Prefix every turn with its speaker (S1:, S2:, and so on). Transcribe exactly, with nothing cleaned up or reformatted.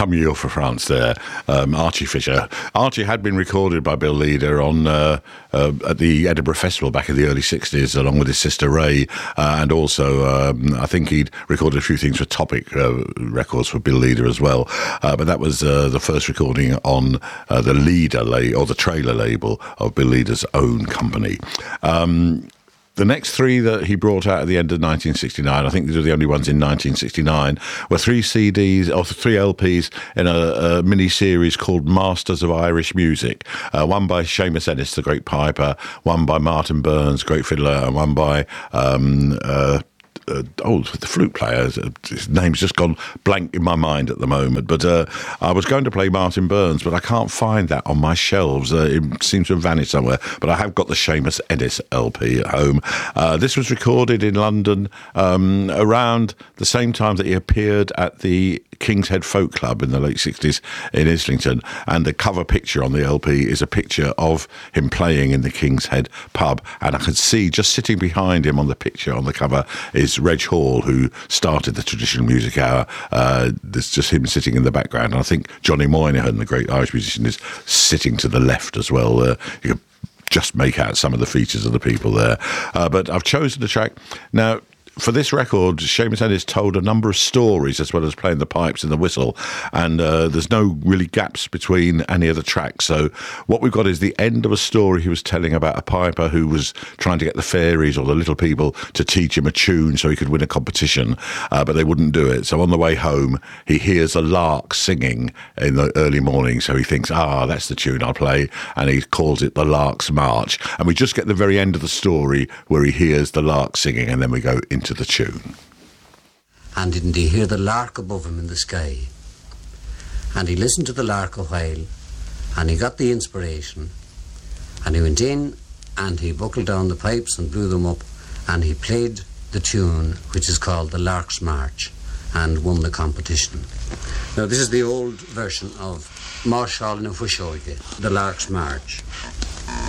S1: Camille for France there, um, Archie Fisher. Archie had been recorded by Bill Leader on uh, uh, at the Edinburgh Festival back in the early sixties, along with his sister Ray, uh, and also um, I think he'd recorded a few things for Topic uh, Records for Bill Leader as well. Uh, but that was uh, the first recording on uh, the Leader la- or the Trailer label of Bill Leader's own company. Um, The next three that he brought out at the end of nineteen sixty-nine, I think these were the only ones in nineteen sixty-nine, were three C Ds or three L Ps in a, a mini-series called Masters of Irish Music. Uh, one by Seamus Ennis, the great piper, one by Martin Burns, great fiddler, and one by... Um, uh, Uh, oh, the flute player, his name's just gone blank in my mind at the moment, but uh, I was going to play Martin Burns, but I can't find that on my shelves. Uh, it seems to have vanished somewhere, but I have got the Seamus Ennis L P at home. Uh, this was recorded in London um, around the same time that he appeared at the King's Head Folk Club in the late sixties in Islington, and the cover picture on the L P is a picture of him playing in the King's Head pub, and I can see just sitting behind him on the picture on the cover is Reg Hall, who started the Traditional Music Hour. Uh, there's just him sitting in the background, and I think Johnny Moynihan, the great Irish musician, is sitting to the left as well. Uh, you can just make out some of the features of the people there. Uh, but I've chosen the track. Now, for this record, Seamus Ennis told a number of stories as well as playing the pipes and the whistle, and uh, there's no really gaps between any of the tracks. So what we've got is the end of a story he was telling about a piper who was trying to get the fairies or the little people to teach him a tune so he could win a competition, uh, but they wouldn't do it. So on the way home, he hears a lark singing in the early morning, so he thinks, ah, that's the tune I'll play, and he calls it the Lark's March. And we just get the very end of the story where he hears the lark singing, and then we go into the tune.
S2: And didn't he hear the lark above him in the sky? And he listened to the lark a while, and he got the inspiration, and he went in and he buckled down the pipes and blew them up, and he played the tune which is called the Lark's March, and won the competition. Now this is the old version of Marshall na Fushoige, the Lark's March.